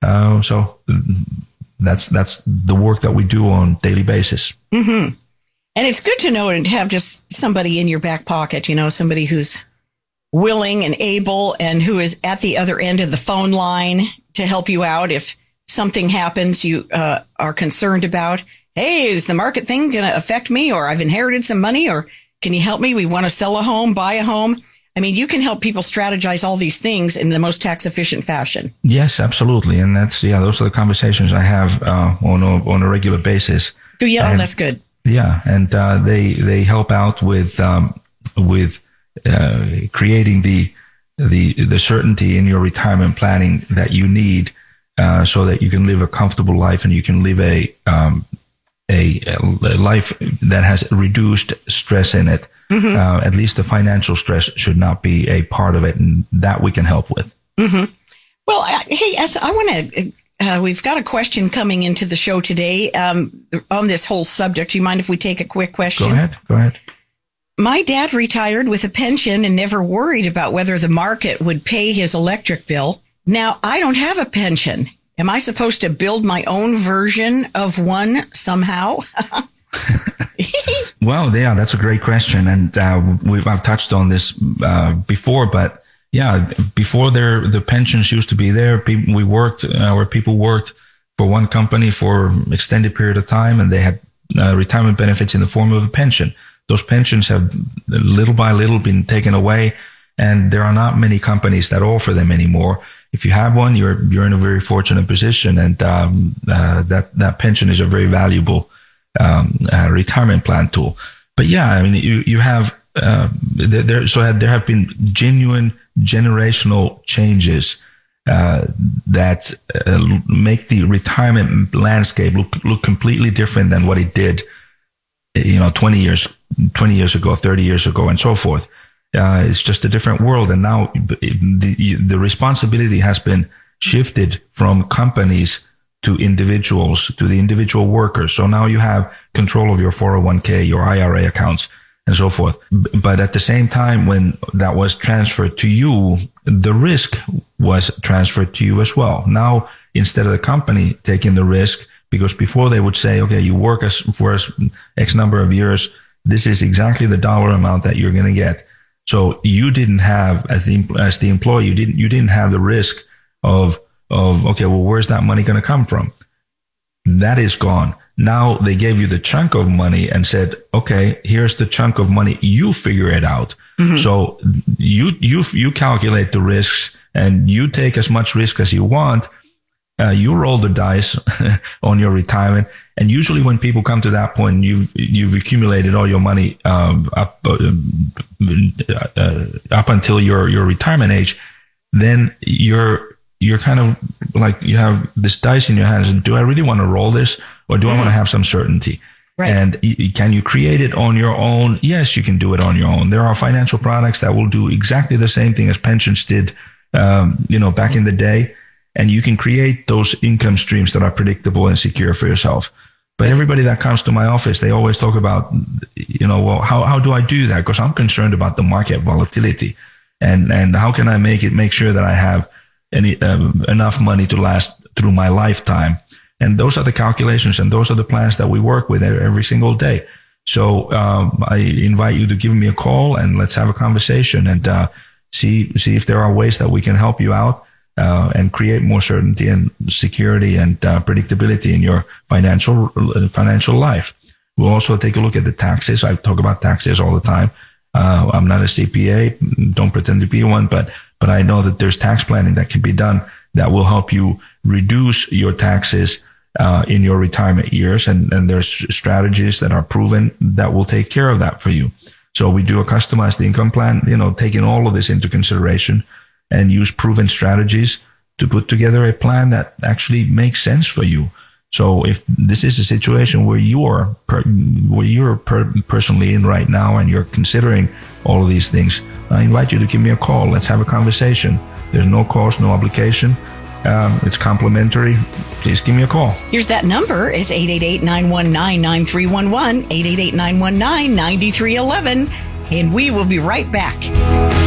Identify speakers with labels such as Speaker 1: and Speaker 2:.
Speaker 1: So that's the work that we do on a daily basis.
Speaker 2: Mm-hmm. And it's good to know and have just somebody in your back pocket, somebody who's willing and able and who is at the other end of the phone line to help you out if something happens you are concerned about. Hey, is the market thing going to affect me? Or I've inherited some money, or can you help me? We want to sell a home, buy a home. I mean, you can help people strategize all these things in the most tax efficient fashion.
Speaker 1: Yes, absolutely. And those are the conversations I have on a regular basis.
Speaker 2: Oh, yeah, that's good.
Speaker 1: Yeah. And they help out with creating the certainty in your retirement planning that you need, so that you can live a comfortable life and you can live a life that has reduced stress in it. Mm-hmm. At least the financial stress should not be a part of it, and that we can help with.
Speaker 2: Mm-hmm. Well, hey, I want to, we've got a question coming into the show today on this whole subject. Do you mind if we take a quick question?
Speaker 1: Go ahead.
Speaker 2: My dad retired with a pension and never worried about whether the market would pay his electric bill. Now, I don't have a pension. Am I supposed to build my own version of one somehow?
Speaker 1: Well, yeah, that's a great question. And I've touched on this before, but yeah, before the pensions used to be there, people worked for one company for extended period of time, and they had retirement benefits in the form of a pension. Those pensions have little by little been taken away, and there are not many companies that offer them anymore. If you have one, you're in a very fortunate position, and that pension is a very valuable retirement plan tool. But yeah, I mean, you have there have been genuine generational changes that make the retirement landscape look completely different than what it did, 20 years ago, 30 years ago, and so forth. It's just a different world. And now the responsibility has been shifted from companies to individuals, to the individual workers. So now you have control of your 401k, your IRA accounts, and so forth. But at the same time, when that was transferred to you, the risk was transferred to you as well. Now, instead of the company taking the risk, because before they would say, okay, you work for X number of years, this is exactly the dollar amount that you're going to get. So you didn't have, as the employee, you didn't have the risk of, okay, well, where's that money going to come from? That is gone. Now they gave you the chunk of money and said, okay, here's the chunk of money. You figure it out. Mm-hmm. So you calculate the risks and you take as much risk as you want. You roll the dice on your retirement. And usually when people come to that point, you've accumulated all your money, up until your retirement age, then you're kind of like, you have this dice in your hands. Do I really want to roll this, or do I want to have some certainty? Right. And can you create it on your own? Yes, you can do it on your own. There are financial products that will do exactly the same thing as pensions did, back in the day. And you can create those income streams that are predictable and secure for yourself. But everybody that comes to my office, they always talk about, well, how do I do that? Because I'm concerned about the market volatility, and how can I make sure that I have enough money to last through my lifetime. And those are the calculations, and those are the plans that we work with every single day. So I invite you to give me a call, and let's have a conversation and see if there are ways that we can help you out and create more certainty and security and predictability in your financial life. We'll also take a look at the taxes. I talk about taxes all the time. I'm not a CPA, don't pretend to be one, but I know that there's tax planning that can be done that will help you reduce your taxes in your retirement years. And there's strategies that are proven that will take care of that for you. So we do a customized income plan, taking all of this into consideration, and use proven strategies to put together a plan that actually makes sense for you. So if this is a situation where you're personally in right now and you're considering all of these things, I invite you to give me a call. Let's have a conversation. There's no cost, no obligation. It's complimentary. Please give me a call.
Speaker 2: Here's that number. It's 888-919-9311, 888-919-9311, and we will be right back.